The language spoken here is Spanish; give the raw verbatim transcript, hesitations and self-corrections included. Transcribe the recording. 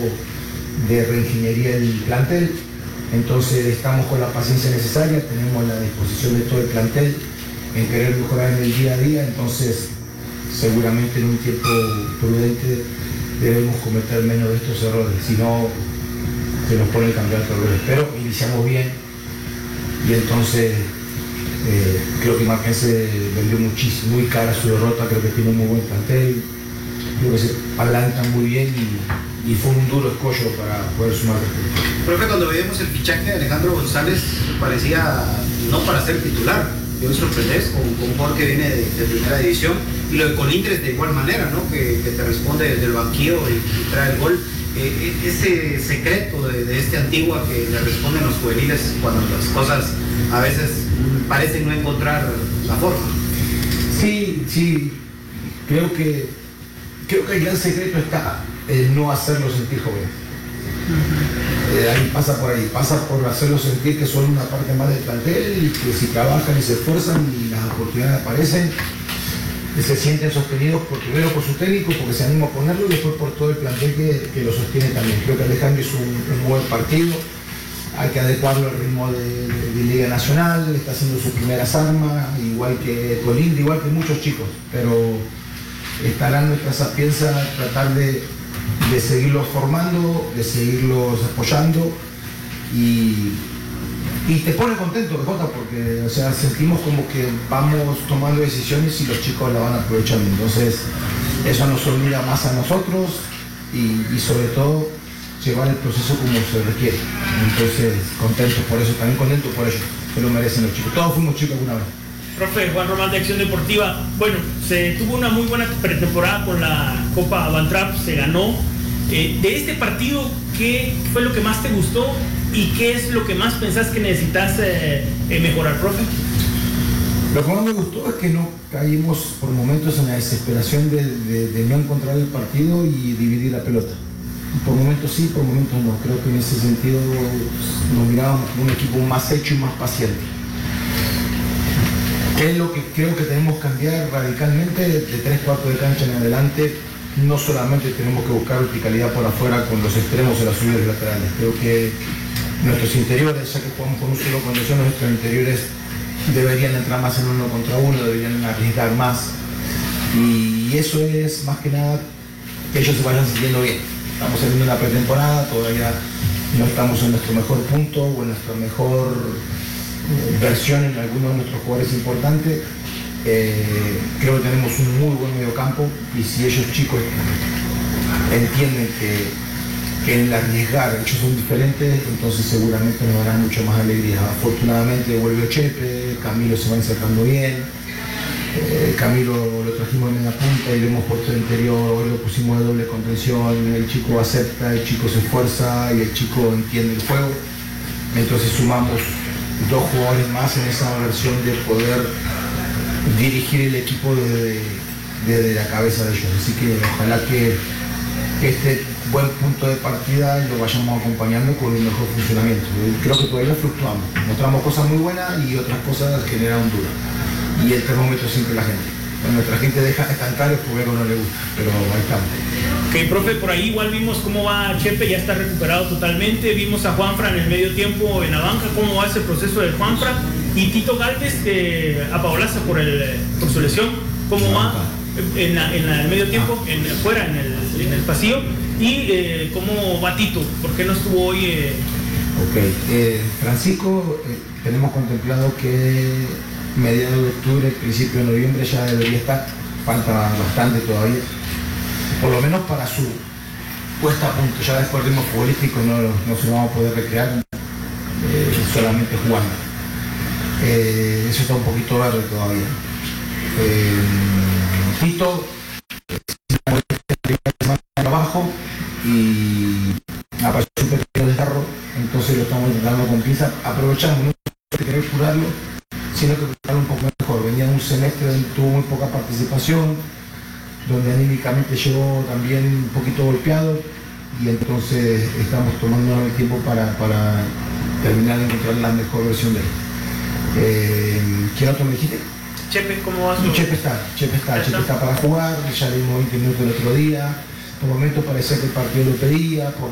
de reingeniería del plantel. Entonces estamos con la paciencia necesaria, tenemos la disposición de todo el plantel en querer mejorar en el día a día, entonces seguramente en un tiempo prudente debemos cometer menos de estos errores, si no se nos pone el campeonato al revés. Pero iniciamos bien y entonces eh, creo que Marquense vendió muchísimo, muy cara su derrota, creo que tiene un muy buen plantel, creo que se palancan muy bien y, y fue un duro escollo para poder sumar después. Profe, cuando veíamos el fichaje de Alejandro González parecía no para ser titular, yo me sorprendés con, con un jugador que viene de, de primera división, y lo de Colindres de igual manera, ¿no? que, que te responde desde el banquillo y, y trae el gol. Eh, ese secreto de, de este Antigua que le responden los juveniles cuando las cosas a veces parecen no encontrar la forma. Sí, sí, creo que creo que el gran secreto está en no hacerlo sentir jóvenes. Eh, ahí pasa por ahí, pasa por hacerlos sentir que son una parte más del plantel y que si trabajan y se esfuerzan y las oportunidades aparecen, se sienten sostenidos por, primero por su técnico, porque se anima a ponerlo, y después por todo el plantel que, que lo sostiene también. Creo que Alejandro hizo un, un buen partido, hay que adecuarlo al ritmo de, de, de Liga Nacional, está haciendo sus primeras armas, igual que Colindre, igual que muchos chicos, pero estará en nuestra sapienza tratar de, de seguirlos formando, de seguirlos apoyando y, y te pone contento, B J, porque o sea, sentimos como que vamos tomando decisiones y los chicos la van aprovechando, entonces eso nos obliga más a nosotros y, y sobre todo llevar el proceso como se requiere, entonces contento por eso, también contento por ello, que lo merecen los chicos, todos fuimos chicos alguna vez. Profe, Juan Román de Acción Deportiva, bueno, se tuvo una muy buena pretemporada con la Copa Bantrap, se ganó. Eh, de este partido, ¿qué fue lo que más te gustó y qué es lo que más pensás que necesitas eh, eh, mejorar, profe? Lo que más me gustó es que no caímos por momentos en la desesperación de, de, de no encontrar el partido y dividir la pelota. Por momentos sí, por momentos no. Creo que en ese sentido nos mirábamos como un equipo más hecho y más paciente. ¿Qué es lo que creo que tenemos que cambiar radicalmente? De tres cuartos de cancha en adelante, no solamente tenemos que buscar verticalidad por afuera con los extremos o las subidas laterales. Creo que nuestros interiores, ya que jugamos con un solo condición, nuestros interiores deberían entrar más en uno contra uno, deberían arriesgar más. Y eso es más que nada que ellos se vayan sintiendo bien. Estamos saliendo en la pretemporada, todavía no estamos en nuestro mejor punto o en nuestra mejor versión en algunos de nuestros jugadores importantes. Eh, creo que tenemos un muy buen mediocampo y si ellos chicos entienden que, que en el arriesgar ellos son diferentes, entonces seguramente nos dará mucho más alegría. Afortunadamente volvió Chepe, Camilo se va insertando bien, eh, Camilo lo trajimos en media punta y lo hemos puesto de interior, hoy lo pusimos de doble contención, el chico acepta, el chico se esfuerza y el chico entiende el juego, entonces sumamos dos jugadores más en esa versión de poder dirigir el equipo desde, desde la cabeza de ellos, así que ojalá que, que este buen punto de partida lo vayamos acompañando con un mejor funcionamiento. Creo que todavía fluctuamos, mostramos cosas muy buenas y otras cosas generan duda y el termómetro siempre la gente. Cuando nuestra gente deja de cantar es porque algo no le gusta, pero ahí estamos. Ok, profe, por ahí igual vimos cómo va Chepe, ya está recuperado totalmente, vimos a Juanfra en el medio tiempo en la banca, cómo va ese proceso de Juanfra, y Tito Galvez, eh, a Paolaza por, el, por su lesión, cómo va en, la, en la, el medio tiempo, en, fuera, en el, en el pasillo, y eh, cómo va Tito, ¿por qué no estuvo hoy? Eh... Ok, eh, Francisco, eh, tenemos contemplado que mediados de octubre, principio de noviembre ya debería estar, falta bastante todavía, por lo menos para su puesta a punto, ya después del ritmo futbolístico no, no se lo vamos a poder recrear eh, solamente jugando. Eh, eso está un poquito verde todavía. Eh, Tito abajo y apareció un pequeño desgarro, entonces lo estamos intentando con pinza, aprovechando, no hay que querer curarlo, sino que curarlo un poco mejor. Venía un semestre donde tuvo muy poca participación, donde anímicamente llegó también un poquito golpeado y entonces estamos tomando el tiempo para, para terminar de encontrar la mejor versión de él. Eh, ¿Quién otro me dijiste? Chepe, ¿cómo va su...? Chepe está, Chepe está, Chepe está para jugar, ya le dimos veinte minutos el otro día, por momentos parecía que el partido lo pedía, por